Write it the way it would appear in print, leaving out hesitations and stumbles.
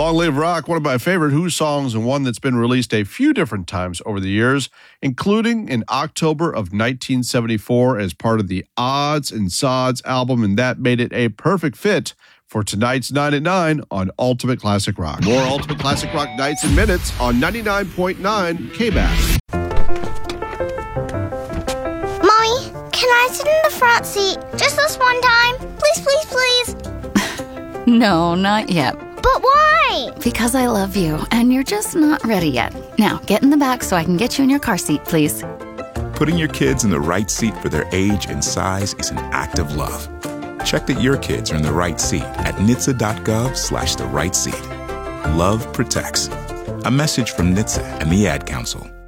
Long Live Rock, one of my favorite Who songs and one that's been released a few different times over the years, including in October of 1974 as part of the Odds and Sods album, and that made it a perfect fit for tonight's 9 at 9 on Ultimate Classic Rock. More Ultimate Classic Rock nights and minutes on 99.9 KBAS. Mommy, can I sit in the front seat just this one time? Please, please, please. No, not yet. But why? Because I love you, and you're just not ready yet. Now, get in the back so I can get you in your car seat, please. Putting your kids in the right seat for their age and size is an act of love. Check that your kids are in the right seat at NHTSA.gov/the right seat. Love protects. A message from NHTSA and the Ad Council.